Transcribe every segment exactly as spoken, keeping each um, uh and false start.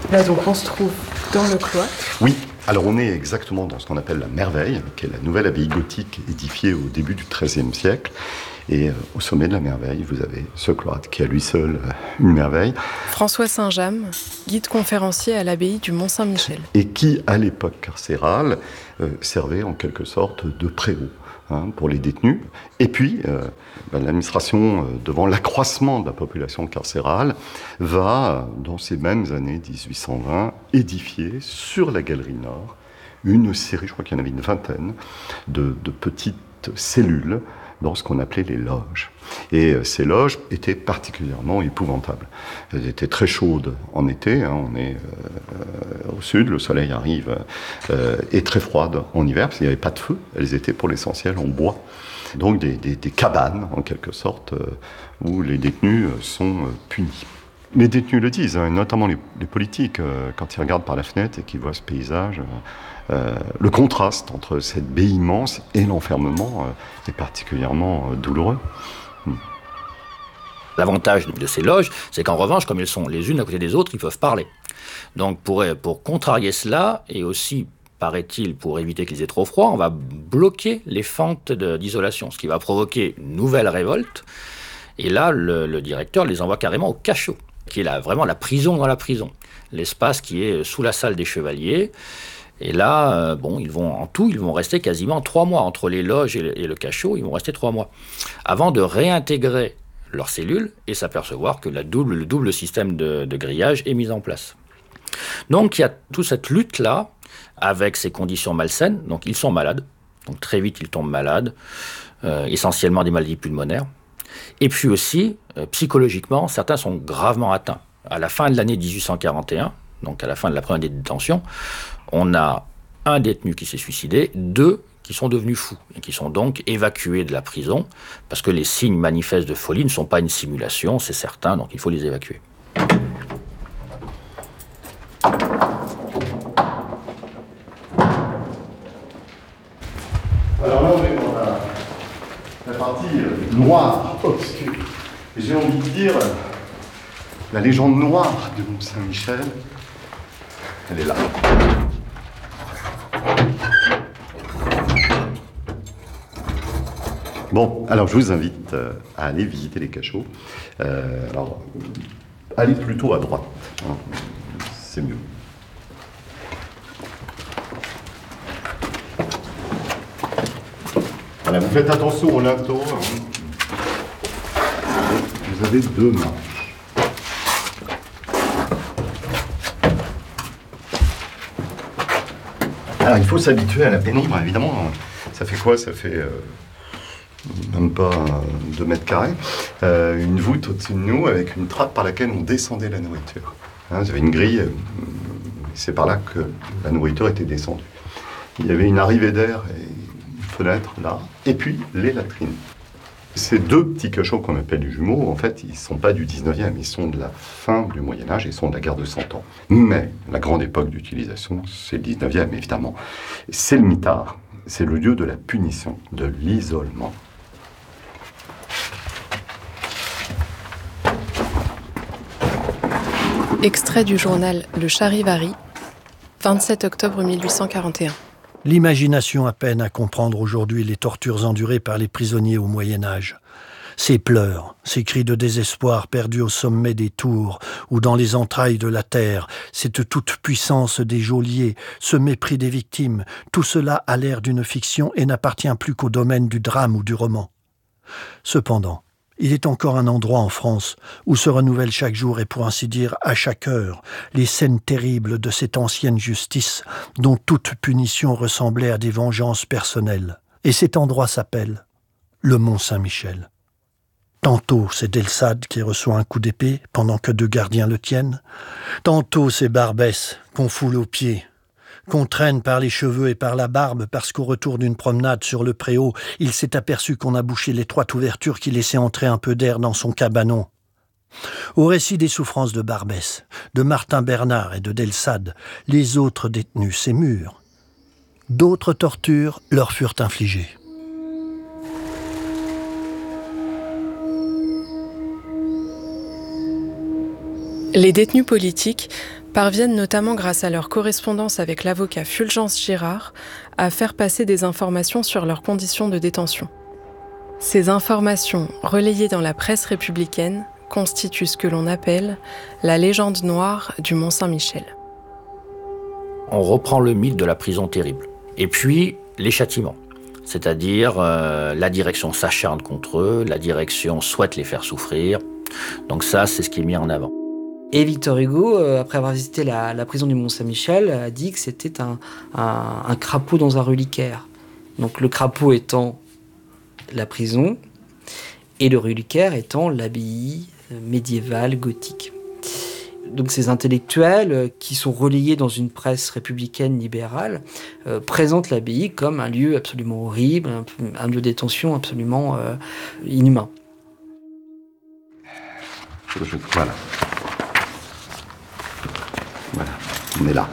Là, donc, on se trouve dans le cloître. Oui, alors on est exactement dans ce qu'on appelle la Merveille, qui est la nouvelle abbaye gothique édifiée au début du treizième siècle. Et euh, au sommet de la Merveille, vous avez ce cloître qui est à lui seul euh, une merveille. François Saint-James, guide conférencier à l'abbaye du Mont-Saint-Michel. Et qui, à l'époque carcérale, euh, servait en quelque sorte de préau hein, pour les détenus. Et puis, euh, ben, l'administration, euh, devant l'accroissement de la population carcérale, va, dans ces mêmes années dix-huit cent vingt, édifier sur la Galerie Nord une série, je crois qu'il y en avait une vingtaine, de, de petites cellules dans ce qu'on appelait les loges. Et euh, ces loges étaient particulièrement épouvantables. Elles étaient très chaudes en été, hein, on est euh, au sud, le soleil arrive, euh, et très froides en hiver, parce qu'il n'y avait pas de feu, elles étaient pour l'essentiel en bois. Donc des, des, des cabanes, en quelque sorte, euh, où les détenus sont euh, punis. Les détenus le disent, hein, notamment les, les politiques, euh, quand ils regardent par la fenêtre et qu'ils voient ce paysage, euh, euh, le contraste entre cette baie immense et l'enfermement euh, est particulièrement euh, douloureux. Hmm. L'avantage de ces loges, c'est qu'en revanche, comme elles sont les unes à côté des autres, ils peuvent parler. Donc pour, pour contrarier cela, et aussi, paraît-il, pour éviter qu'ils aient trop froid, on va bloquer les fentes de, d'isolation, ce qui va provoquer une nouvelle révolte. Et là, le, le directeur les envoie carrément au cachot, qui est la, vraiment la prison dans la prison, l'espace qui est sous la salle des chevaliers. Et là, euh, bon, ils vont, en tout, ils vont rester quasiment trois mois. Entre les loges et le, et le cachot, ils vont rester trois mois. Avant de réintégrer leurs cellules et s'apercevoir que la double, le double système de, de grillage est mis en place. Donc, il y a toute cette lutte-là, avec ces conditions malsaines. Donc, ils sont malades. Donc, très vite, ils tombent malades, euh, essentiellement des maladies pulmonaires. Et puis aussi, euh, psychologiquement, certains sont gravement atteints. À la fin de l'année dix-huit cent quarante et un, donc à la fin de la première année de détention, on a un détenu qui s'est suicidé, deux qui sont devenus fous et qui sont donc évacués de la prison parce que les signes manifestes de folie ne sont pas une simulation, c'est certain, donc il faut les évacuer. Alors là, on est dans la, la partie noire, obscure. Et j'ai envie de dire, la légende noire de Mont-Saint-Michel, elle est là. Bon, alors je vous invite euh, à aller visiter les cachots. Euh, alors, allez plutôt à droite, hein, c'est mieux. Voilà, vous faites attention au linteau. Hein. Vous avez deux marches. Alors, il faut s'habituer à la pénombre, évidemment. Ça fait quoi? Ça fait euh, même pas deux mètres carrés. Euh, une voûte au-dessus de nous avec une trappe par laquelle on descendait la nourriture. Hein, vous avez une grille, euh, c'est par là que la nourriture était descendue. Il y avait une arrivée d'air et une fenêtre là, et puis les latrines. Ces deux petits cachots qu'on appelle les jumeaux, en fait, ils ne sont pas du dix-neuvième, ils sont de la fin du Moyen-Âge, ils sont de la guerre de Cent Ans. Mais la grande époque d'utilisation, c'est le dix-neuvième, évidemment. C'est le mitard, c'est le lieu de la punition, de l'isolement. Extrait du journal Le Charivari, vingt-sept octobre mille huit cent quarante et un. L'imagination a peine à comprendre aujourd'hui les tortures endurées par les prisonniers au Moyen-Âge. Ces pleurs, ces cris de désespoir perdus au sommet des tours ou dans les entrailles de la terre, cette toute-puissance des geôliers, ce mépris des victimes, tout cela a l'air d'une fiction et n'appartient plus qu'au domaine du drame ou du roman. Cependant, il est encore un endroit en France où se renouvellent chaque jour et pour ainsi dire à chaque heure les scènes terribles de cette ancienne justice dont toute punition ressemblait à des vengeances personnelles. Et cet endroit s'appelle le Mont-Saint-Michel. Tantôt c'est Delsade qui reçoit un coup d'épée pendant que deux gardiens le tiennent. Tantôt c'est Barbès qu'on foule aux pieds, qu'on traîne par les cheveux et par la barbe parce qu'au retour d'une promenade sur le préau, il s'est aperçu qu'on a bouché l'étroite ouverture qui laissait entrer un peu d'air dans son cabanon. Au récit des souffrances de Barbès, de Martin Bernard et de Delsade, les autres détenus s'émurent. D'autres tortures leur furent infligées. Les détenus politiques parviennent notamment grâce à leur correspondance avec l'avocat Fulgence Girard à faire passer des informations sur leurs conditions de détention. Ces informations, relayées dans la presse républicaine, constituent ce que l'on appelle la légende noire du Mont-Saint-Michel. On reprend le mythe de la prison terrible. Et puis, les châtiments. C'est-à-dire, euh, la direction s'acharne contre eux, la direction souhaite les faire souffrir. Donc ça, c'est ce qui est mis en avant. Et Victor Hugo, euh, après avoir visité la, la prison du Mont-Saint-Michel, a dit que c'était un, un, un crapaud dans un reliquaire. Donc le crapaud étant la prison, et le reliquaire étant l'abbaye médiévale gothique. Donc ces intellectuels, euh, qui sont relayés dans une presse républicaine libérale, euh, présentent l'abbaye comme un lieu absolument horrible, un, un lieu de détention absolument euh, inhumain. Je, voilà. Voilà, on est là.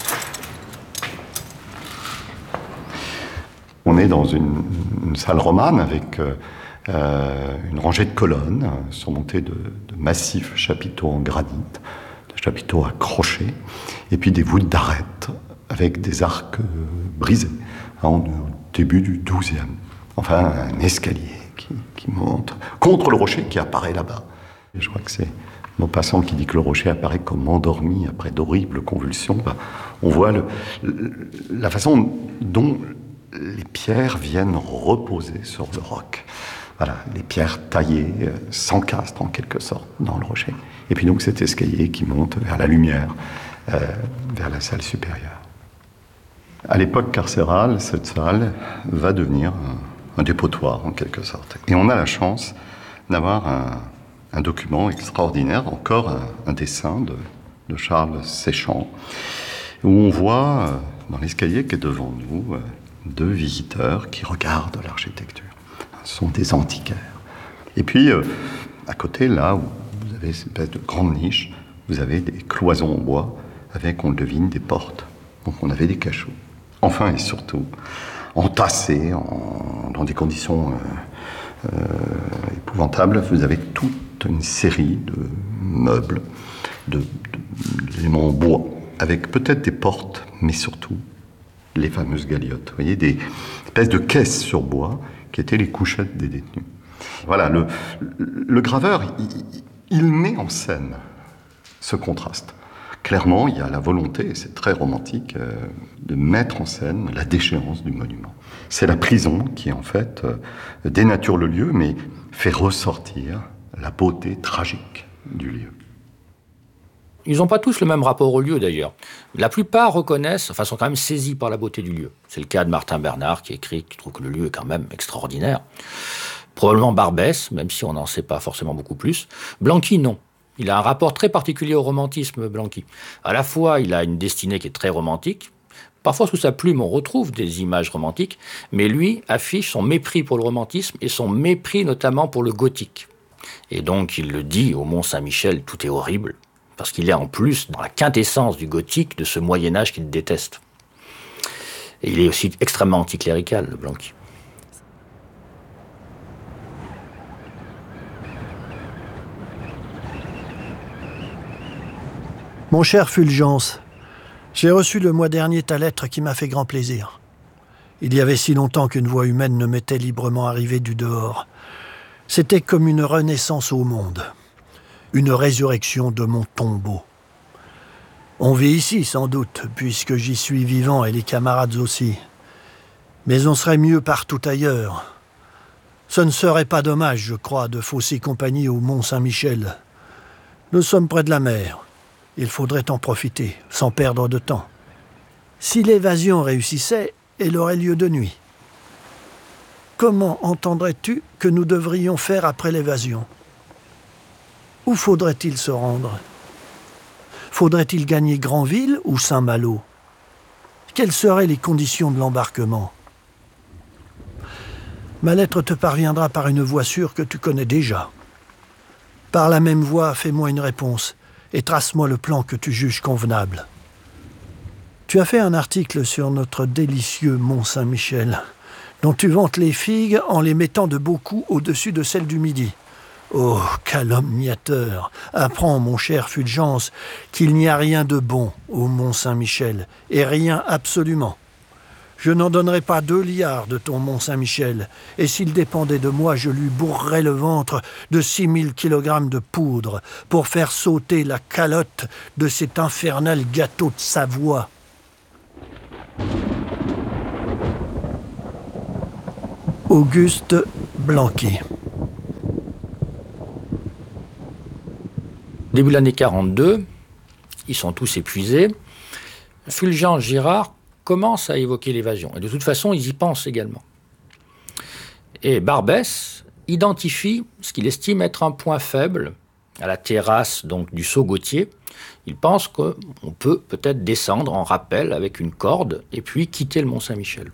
On est dans une, une salle romane avec euh, euh, une rangée de colonnes euh, surmontées de, de massifs chapiteaux en granit, de chapiteaux à crochets, et puis des voûtes d'arêtes avec des arcs euh, brisés. Hein, on est au début du douzième. Enfin, un escalier qui, qui monte contre le rocher qui apparaît là-bas. Et je crois que c'est Maupassant qui dit que le rocher apparaît comme endormi après d'horribles convulsions. Ben, on voit le, le, la façon dont les pierres viennent reposer sur le roc. Voilà, les pierres taillées euh, s'encastrent en quelque sorte dans le rocher. Et puis donc cet escalier qui monte vers la lumière, euh, vers la salle supérieure. À l'époque carcérale, cette salle va devenir un, un dépotoir en quelque sorte. Et on a la chance d'avoir un un document extraordinaire, encore un, un dessin de, de Charles Séchant, où on voit, euh, dans l'escalier qui est devant nous, euh, deux visiteurs qui regardent l'architecture. Ce sont des antiquaires. Et puis, euh, à côté, là où vous avez cette espèce de grande niche, vous avez des cloisons en bois avec, on le devine, des portes. Donc on avait des cachots. Enfin et surtout, entassés en, dans des conditions euh, euh, épouvantables, vous avez tout une série de meubles, de, de, d'éléments en bois, avec peut-être des portes, mais surtout les fameuses galiotes. Vous voyez, des espèces de caisses sur bois qui étaient les couchettes des détenus. Voilà, le, le graveur, il, il met en scène ce contraste. Clairement, il y a la volonté, et c'est très romantique, euh, de mettre en scène la déchéance du monument. C'est la prison qui, en fait, euh, dénature le lieu, mais fait ressortir la beauté tragique du lieu. Ils n'ont pas tous le même rapport au lieu, d'ailleurs. La plupart reconnaissent, enfin, sont quand même saisis par la beauté du lieu. C'est le cas de Martin Bernard, qui écrit, qui trouve que le lieu est quand même extraordinaire. Probablement Barbès, même si on n'en sait pas forcément beaucoup plus. Blanqui, non. Il a un rapport très particulier au romantisme, Blanqui. À la fois, il a une destinée qui est très romantique. Parfois, sous sa plume, on retrouve des images romantiques. Mais lui affiche son mépris pour le romantisme et son mépris notamment pour le gothique. Et donc, il le dit au Mont-Saint-Michel, tout est horrible, parce qu'il est en plus dans la quintessence du gothique, de ce Moyen-Âge qu'il déteste. Et il est aussi extrêmement anticlérical, le Blanqui. Mon cher Fulgence, j'ai reçu le mois dernier ta lettre qui m'a fait grand plaisir. Il y avait si longtemps qu'une voix humaine ne m'était librement arrivée du dehors. C'était comme une renaissance au monde, une résurrection de mon tombeau. On vit ici, sans doute, puisque j'y suis vivant et les camarades aussi. Mais on serait mieux partout ailleurs. Ce ne serait pas dommage, je crois, de fausser compagnie au Mont-Saint-Michel. Nous sommes près de la mer. Il faudrait en profiter, sans perdre de temps. Si l'évasion réussissait, elle aurait lieu de nuit. Comment entendrais-tu que nous devrions faire après l'évasion? Où faudrait-il se rendre? Faudrait-il gagner Granville ou Saint-Malo? Quelles seraient les conditions de l'embarquement? Ma lettre te parviendra par une voie sûre que tu connais déjà. Par la même voie, fais-moi une réponse et trace-moi le plan que tu juges convenable. Tu as fait un article sur notre délicieux Mont-Saint-Michel, dont tu vantes les figues en les mettant de beaucoup au-dessus de celles du Midi. Oh, calomniateur, apprends, mon cher Fulgence, qu'il n'y a rien de bon au Mont-Saint-Michel, et rien absolument. Je n'en donnerai pas deux liards de ton Mont-Saint-Michel, et s'il dépendait de moi, je lui bourrerais le ventre de six mille kilogrammes de poudre pour faire sauter la calotte de cet infernal gâteau de Savoie. Auguste Blanqui. Début de l'année quarante-deux, ils sont tous épuisés. Fulgence Girard commence à évoquer l'évasion. Et de toute façon, ils y pensent également. Et Barbès identifie ce qu'il estime être un point faible à la terrasse donc, du Saut Gautier. Il pense qu'on peut peut-être descendre en rappel avec une corde et puis quitter le Mont-Saint-Michel.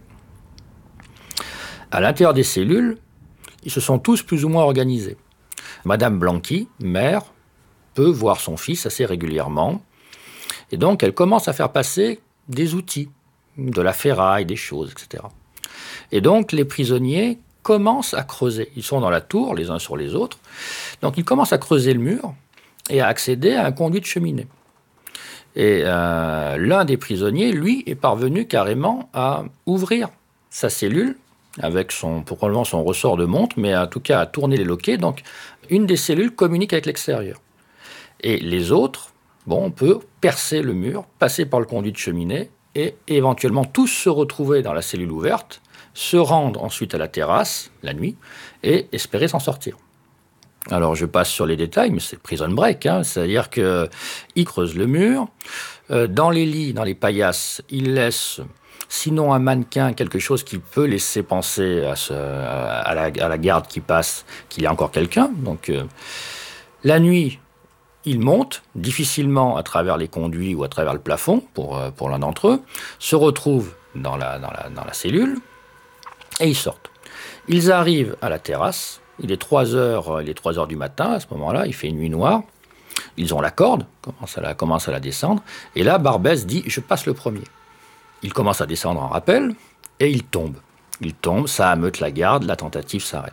À l'intérieur des cellules, ils se sont tous plus ou moins organisés. Madame Blanqui, mère, peut voir son fils assez régulièrement. Et donc, elle commence à faire passer des outils, de la ferraille, des choses, et cetera. Et donc, les prisonniers commencent à creuser. Ils sont dans la tour, les uns sur les autres. Donc, ils commencent à creuser le mur et à accéder à un conduit de cheminée. Et euh, l'un des prisonniers, lui, est parvenu carrément à ouvrir sa cellule avec son, probablement son ressort de montre, mais en tout cas à tourner les loquets. Donc, une des cellules communique avec l'extérieur. Et les autres, bon, on peut percer le mur, passer par le conduit de cheminée et éventuellement tous se retrouver dans la cellule ouverte, se rendre ensuite à la terrasse, la nuit, et espérer s'en sortir. Alors je passe sur les détails, mais c'est prison break, hein, c'est-à-dire qu'ils creusent le mur, euh, dans les lits, dans les paillasses, ils laissent, sinon un mannequin, quelque chose qui peut laisser penser à, ce, à, la, à la garde qui passe qu'il y a encore quelqu'un. Donc euh, la nuit, ils montent difficilement à travers les conduits ou à travers le plafond, pour, pour l'un d'entre eux, se retrouvent dans la, dans, la, dans la cellule, et ils sortent. Ils arrivent à la terrasse, il est trois heures, il est trois heures du matin, à ce moment-là, il fait une nuit noire, ils ont la corde, commencent à la, commencent à la descendre, et là, Barbès dit « je passe le premier ». Il commence à descendre en rappel, et il tombe. Il tombe, ça ameute la garde, la tentative s'arrête.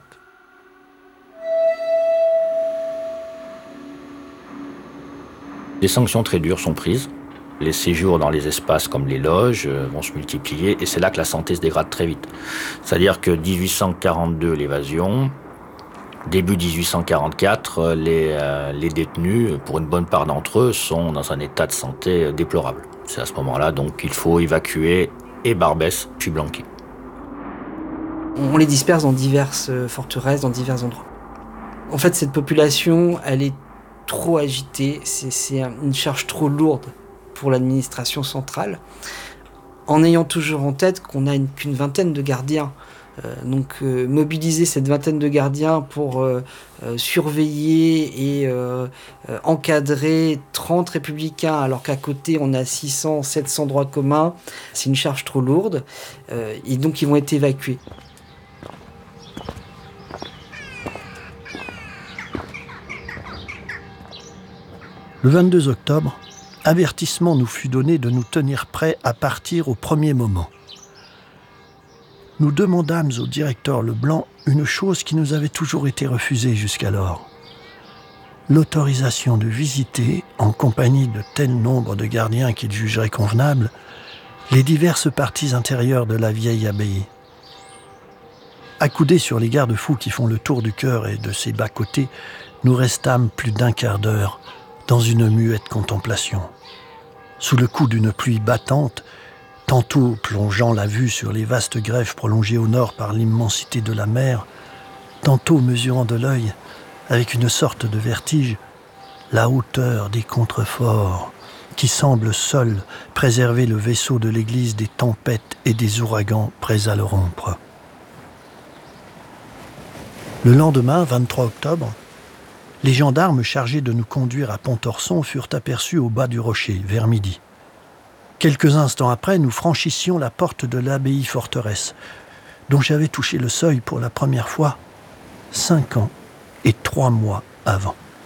Des sanctions très dures sont prises. Les séjours dans les espaces comme les loges vont se multiplier et c'est là que la santé se dégrade très vite. C'est-à-dire que dix-huit cent quarante-deux, l'évasion, début dix-huit cent quarante-quatre, les, euh, les détenus, pour une bonne part d'entre eux, sont dans un état de santé déplorable. C'est à ce moment-là donc qu'il faut évacuer et Barbès puis Blanqui. On les disperse dans diverses forteresses, dans divers endroits. En fait, cette population, elle est trop agité, c'est, c'est une charge trop lourde pour l'administration centrale, en ayant toujours en tête qu'on n'a une, qu'une vingtaine de gardiens. Euh, donc euh, mobiliser cette vingtaine de gardiens pour euh, euh, surveiller et euh, euh, encadrer trente républicains, alors qu'à côté on a six cents, sept cents droits communs, c'est une charge trop lourde, euh, et donc ils vont être évacués. Le vingt-deux octobre, avertissement nous fut donné de nous tenir prêts à partir au premier moment. Nous demandâmes au directeur Leblanc une chose qui nous avait toujours été refusée jusqu'alors. L'autorisation de visiter, en compagnie de tel nombre de gardiens qu'il jugerait convenable, les diverses parties intérieures de la vieille abbaye. Accoudés sur les garde-fous qui font le tour du chœur et de ses bas-côtés, nous restâmes plus d'un quart d'heure dans une muette contemplation. Sous le coup d'une pluie battante, tantôt plongeant la vue sur les vastes grèves prolongées au nord par l'immensité de la mer, tantôt mesurant de l'œil, avec une sorte de vertige, la hauteur des contreforts qui semblent seuls préserver le vaisseau de l'église des tempêtes et des ouragans prêts à le rompre. Le lendemain, vingt-trois octobre, les gendarmes chargés de nous conduire à Pontorson furent aperçus au bas du rocher, vers midi. Quelques instants après, nous franchissions la porte de l'abbaye forteresse, dont j'avais touché le seuil pour la première fois cinq ans et trois mois avant.